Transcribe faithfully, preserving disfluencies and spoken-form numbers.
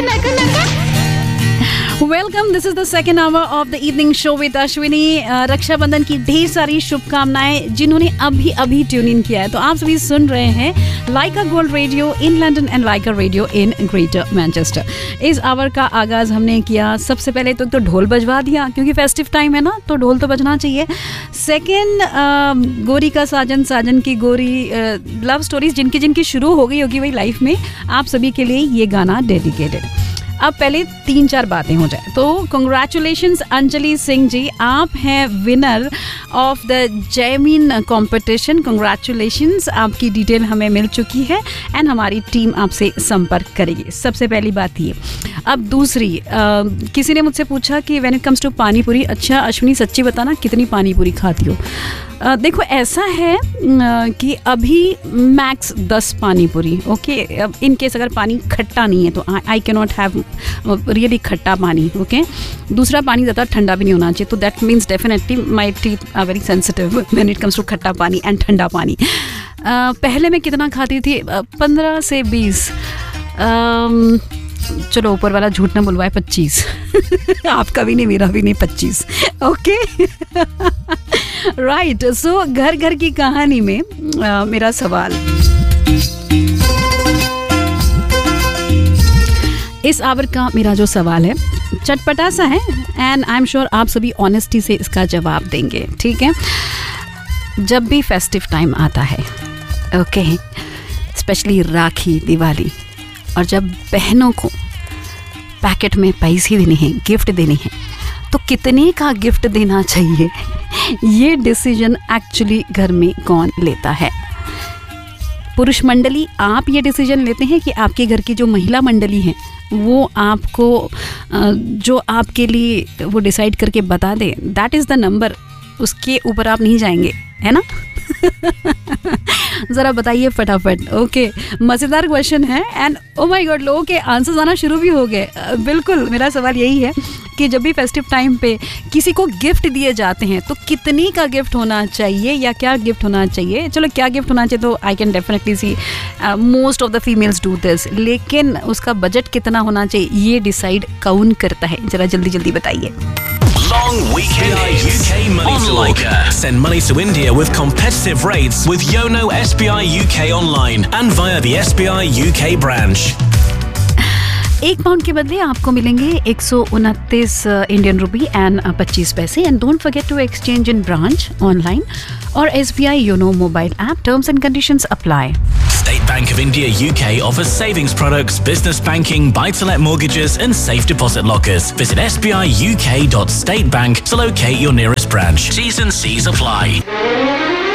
Welcome, this is the second hour of the evening show with Ashwini. Rakshabandhan की ढेर सारी शुभकामनाएं जिन्होंने अभी अभी ट्यून इन किया है। तो आप सभी सुन रहे हैं लाइका gold radio in London and Lyca radio in greater Manchester. इस आवर का आगाज हमने किया, सबसे पहले तो, तो ढोल बजवा दिया क्योंकि फेस्टिव टाइम है ना, तो ढोल तो बजना चाहिए। सेकेंड, गोरी का साजन साजन की गोरी, लव स्टोरीज जिनकी जिनकी शुरू हो गई होगी वही लाइफ में, आप सभी के लिए ये गाना डेडिकेटेड। अब पहले तीन चार बातें हो जाए तो कंग्रेचुलेशंस अंजलि सिंह जी, आप हैं winner of the Jaimin competition. Congratulations, आपकी डिटेल हमें मिल चुकी है एंड हमारी टीम आपसे संपर्क करेगी। सबसे पहली बात ये। अब दूसरी, आ, किसी ने मुझसे पूछा कि व्हेन इट कम्स टू पानी पूरी, अच्छा अश्विनी सच्ची बताना कितनी पानी पूरी खाती हो? आ, देखो ऐसा है आ, कि अभी मैक्स दस पानी पूरी, ओके। अब इन केस अगर पानी खट्टा नहीं है तो I can not have really खट्टा पानी, ओके। दूसरा, पानी ज़्यादा ठंडा भी नहीं होना चाहिए, तो that means definitely my teeth are very sensitive when it comes to खट्टा पानी एंड ठंडा पानी। आ, पहले मैं कितना खाती थी? पंद्रह से बीस, चलो ऊपर वाला झूठ ना बुलवाए, पच्चीस। आपका भी नहीं, मेरा भी नहीं, पच्चीस, ओके। राइट। सो घर घर की कहानी में आ, मेरा सवाल इस आवर का, मेरा जो सवाल है चटपटा सा है एंड आई एम श्योर आप सभी ऑनेस्टी से इसका जवाब देंगे, ठीक है। जब भी फेस्टिव टाइम आता है, ओके, स्पेशली राखी, दिवाली, और जब बहनों को पैकेट में पैसे देने हैं, गिफ्ट देने हैं, तो कितने का गिफ्ट देना चाहिए, ये डिसीजन एक्चुअली घर में कौन लेता है? पुरुष मंडली, आप ये डिसीजन लेते हैं कि आपके घर की जो महिला मंडली है वो आपको जो आपके लिए वो डिसाइड करके बता दे, दैट इज़ द नंबर, उसके ऊपर आप नहीं जाएंगे, है ना? ज़रा बताइए फटाफट, ओके। मज़ेदार क्वेश्चन है एंड ओ माय गॉड, लोगों के आंसर्स आना शुरू भी हो गए। बिल्कुल, मेरा सवाल यही है कि जब भी फेस्टिव टाइम पे किसी को गिफ्ट दिए जाते हैं तो कितनी का गिफ्ट होना चाहिए या क्या गिफ्ट होना चाहिए? चलो क्या गिफ्ट होना चाहिए तो I can definitely C most of the females do this, लेकिन उसका बजट कितना होना चाहिए ये डिसाइड कौन करता है? ज़रा जल्दी जल्दी बताइए। Long weekend U K money on Leica. Send money to India with competitive rates with Yono S B I U K online and via the S B I U K branch. एक pound के बदले आपको मिलेंगे एक सौ उनतीस Indian rupee and पच्चीस पैसे। And don't forget to exchange in branch, online और S B I YONO mobile app. Terms and conditions apply. State Bank of India U K offers savings products, business banking, buy-to-let mortgages and safe deposit lockers. Visit s b i u k dot state bank to locate your nearest branch. T's and C's apply.